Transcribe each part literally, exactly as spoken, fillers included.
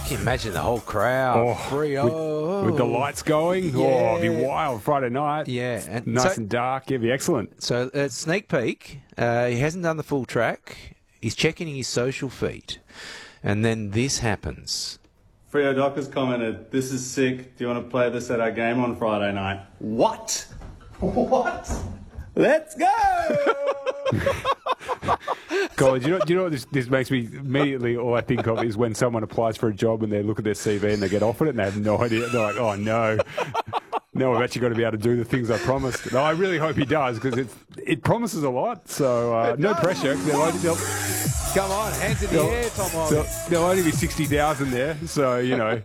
Can you imagine the whole crowd? Oh, Free, with, oh. with the lights going. Yeah. Oh, it'd be wild Friday night. Yeah. And Nice so, and dark. It'd be excellent. So, uh, sneak peek, uh, he hasn't done the full track. He's checking his social feed. And then this happens. Freo Doc has commented, "This is sick. Do you want to play this at our game on Friday night?" What? What? Let's go! God, do you know, do you know what this, this makes me immediately, all I think of is when someone applies for a job and they look at their C V and they get offered it and they have no idea. They're like, oh, no. No, I've actually got to be able to do the things I promised. No, I really hope he does because it it promises a lot. So uh, no pressure. They'll only, they'll, Come on, hands in the air, Tom Holly. There'll, there'll only be sixty thousand there. So, you know,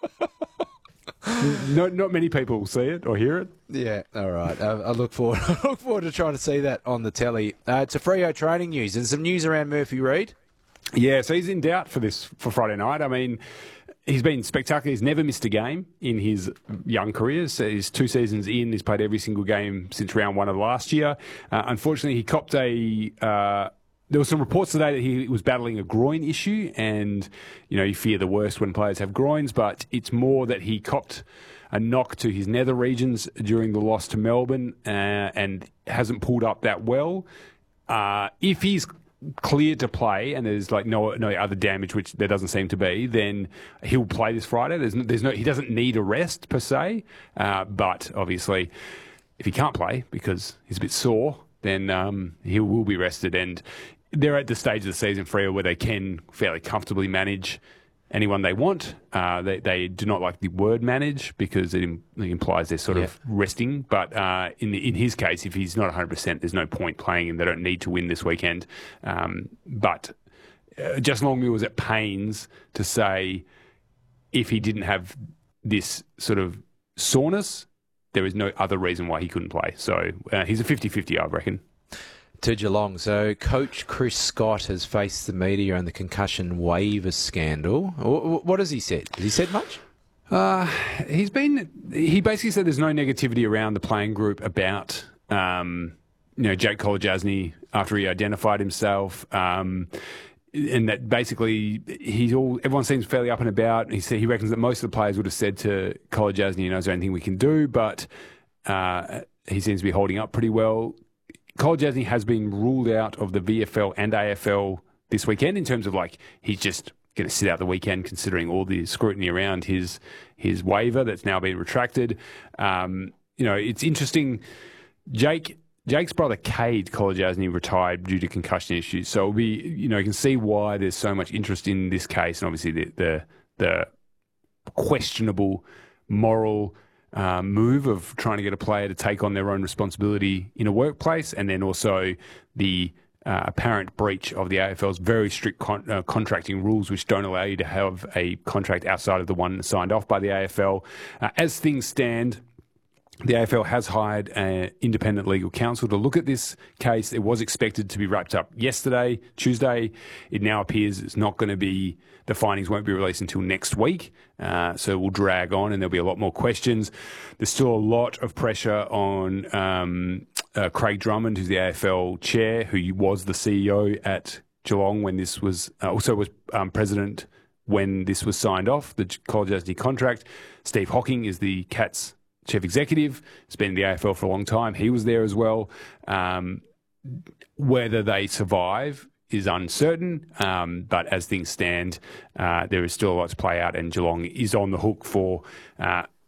no, not many people will see it or hear it. Yeah, all right. I, I look forward. I look forward to trying to see that on the telly. Uh, it's a Freo training news and some news around Murphy Reid. Yeah, so he's in doubt for this for Friday night. I mean, he's been spectacular. He's never missed a game in his young career. So he's two seasons in. He's played every single game since round one of last year. Uh, unfortunately, he copped a. Uh, There were some reports today that he was battling a groin issue, and you know you fear the worst when players have groins, but it's more that he copped a knock to his nether regions during the loss to Melbourne, uh, and hasn't pulled up that well. Uh, if he's cleared to play and there's like no no other damage, which there doesn't seem to be, then he'll play this Friday. There's no, there's no he doesn't need a rest per se, uh, but obviously if he can't play because he's a bit sore, then um, he will be rested. And they're at the stage of the season, Freo, where they can fairly comfortably manage anyone they want. Uh, they, they do not like the word manage because it, im- it implies they're sort Yeah. of resting. But uh, in the, in his case, if he's not one hundred percent, there's no point playing him. They don't need to win this weekend. Um, but uh, Justin Longmuir was at pains to say if he didn't have this sort of soreness, there is no other reason why he couldn't play. So uh, he's a fifty-fifty, I reckon. To Geelong. So Coach Chris Scott has faced the media on the concussion waiver scandal. Wh- What has he said? Has he said much? Uh, he's been. He basically said there's no negativity around the playing group about, um, you know, Jake Kolodjasny after he identified himself, um, and that basically he's all. Everyone seems fairly up and about. He said he reckons that most of the players would have said to Kolodjasny, you know, is there anything we can do? But uh, he seems to be holding up pretty well. Kolodjasny has been ruled out of the V F L and A F L this weekend in terms of like he's just going to sit out the weekend considering all the scrutiny around his his waiver that's now been retracted. Um, you know, it's interesting. Jake Jake's brother Cade Kolodjasny retired due to concussion issues, so it'll be you know you can see why there's so much interest in this case, and obviously the the, the questionable moral. Um, move of trying to get a player to take on their own responsibility in a workplace, and then also the uh, apparent breach of the A F L's very strict con- uh, contracting rules, which don't allow you to have a contract outside of the one signed off by the A F L. Uh, as things stand, the A F L has hired an independent legal counsel to look at this case. It was expected to be wrapped up yesterday, Tuesday. It now appears it's not going to be, the findings won't be released until next week. Uh, so it will drag on and there'll be a lot more questions. There's still a lot of pressure on um, uh, Craig Drummond, who's the A F L chair, who was the C E O at Geelong when this was, uh, also was um, president when this was signed off, the Kolodjasny contract. Steve Hocking is the Cats chief executive, has been in the A F L for a long time. He was there as well. Um, whether they survive is uncertain, um, but as things stand, uh, there is still a lot to play out, and Geelong is on the hook for uh,